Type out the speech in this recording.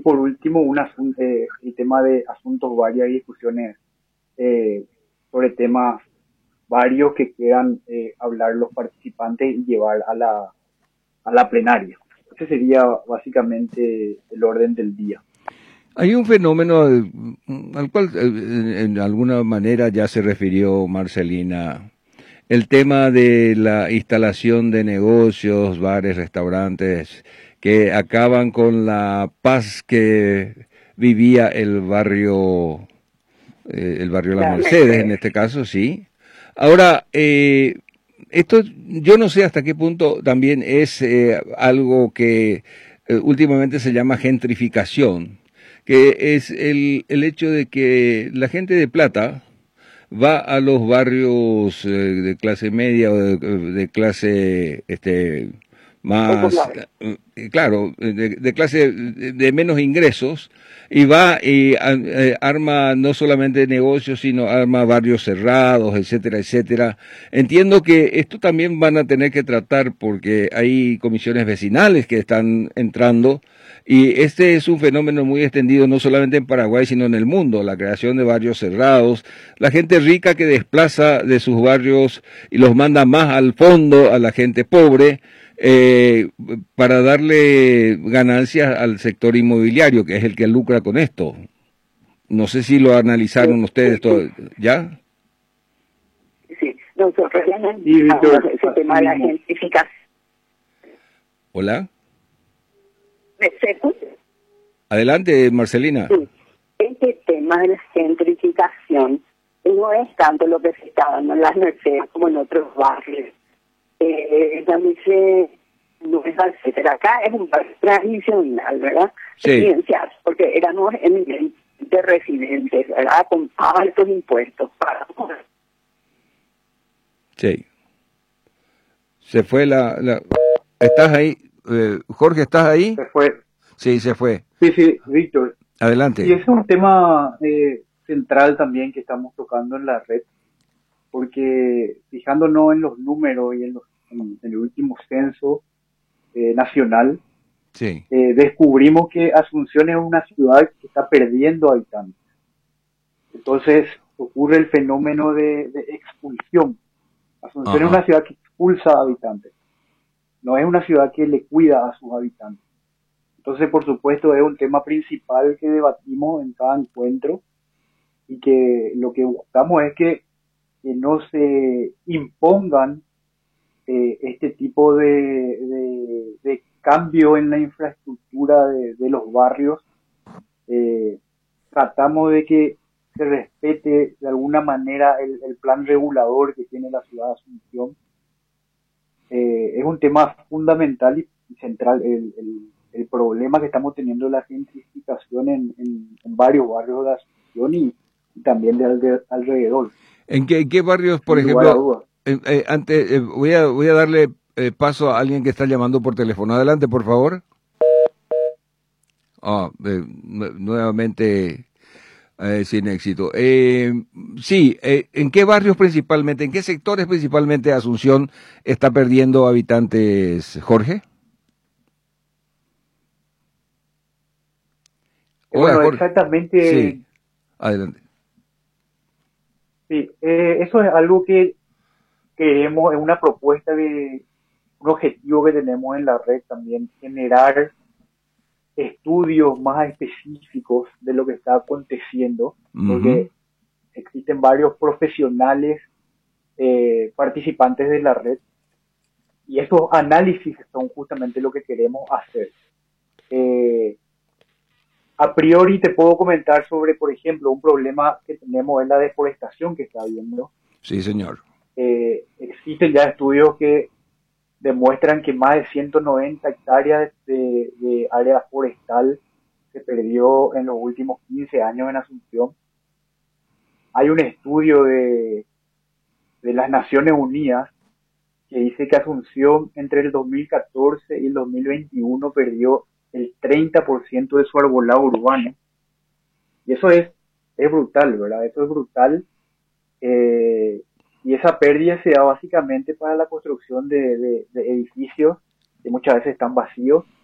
por último, el tema de asuntos varios y discusiones eh, sobre temas varios que quieran hablar los participantes y llevar a la plenaria. Ese sería básicamente el orden del día. Hay un fenómeno al cual en alguna manera ya se refirió Marcelina, el tema de la instalación de negocios, bares, restaurantes, que acaban con la paz que vivía el barrio Las Mercedes, en este caso, sí. Ahora, esto yo no sé hasta qué punto también es algo que últimamente se llama gentrificación, que es el hecho de que la gente de plata va a los barrios de clase media o de clase más, claro, de clase de menos ingresos, y va y arma no solamente negocios, sino arma barrios cerrados, etcétera, etcétera. Entiendo que esto también van a tener que tratar porque hay comisiones vecinales que están entrando, y este es un fenómeno muy extendido no solamente en Paraguay, sino en el mundo, la creación de barrios cerrados, la gente rica que desplaza de sus barrios y los manda más al fondo a la gente pobre, para darle ganancias al sector inmobiliario, que es el que lucra con esto. No sé si lo analizaron ustedes todo, ¿ya? Sí, nosotros ya analizamos ese tema de la gentrificación. Hola. ¿Me escucha? Adelante, Marcelina. Sí, este tema de la gentrificación no es tanto lo que se está dando en las Mercedes como en otros barrios. También no es etcétera. Acá es un barrio tradicional, ¿verdad? Sí. Residencial, porque éramos de residentes, ¿verdad? Con altos impuestos. Sí. Se fue ¿Estás ahí? Jorge, ¿estás ahí? Se fue. Sí, se fue. Sí, Víctor. Adelante. Y ese es un tema central también que estamos tocando en la red, porque fijándonos en los números y en el último censo nacional, sí. Descubrimos que Asunción es una ciudad que está perdiendo habitantes. Entonces ocurre el fenómeno de expulsión. Asunción es una ciudad que expulsa habitantes, no es una ciudad que le cuida a sus habitantes. Entonces, por supuesto, es un tema principal que debatimos en cada encuentro, y que lo que buscamos es que no se impongan este tipo de cambio en la infraestructura de los barrios. Tratamos de que se respete de alguna manera el plan regulador que tiene la ciudad de Asunción. Es un tema fundamental y central el problema que estamos teniendo la gentrificación en varios barrios de Asunción y también de alrededor. ¿En qué barrios, por ejemplo? Antes voy a darle paso a alguien que está llamando por teléfono. Adelante, por favor. Nuevamente sin éxito. Sí, ¿en qué barrios principalmente, en qué sectores principalmente Asunción está perdiendo habitantes, Jorge? Hola, Jorge. Exactamente. Sí, adelante. Sí, eso es algo que queremos, es una propuesta un objetivo que tenemos en la red también, generar estudios más específicos de lo que está aconteciendo, porque existen varios profesionales participantes de la red, y estos análisis son justamente lo que queremos hacer. A priori te puedo comentar sobre, por ejemplo, un problema que tenemos es la deforestación que está habiendo. Sí, señor. Existen ya estudios que demuestran que más de 190 hectáreas de área forestal se perdió en los últimos 15 años en Asunción. Hay un estudio de las Naciones Unidas que dice que Asunción entre el 2014 y el 2021 perdió el 30% de su arbolado urbano. Y eso es brutal, ¿verdad? Eso es brutal. Y esa pérdida se da básicamente para la construcción de edificios que muchas veces están vacíos,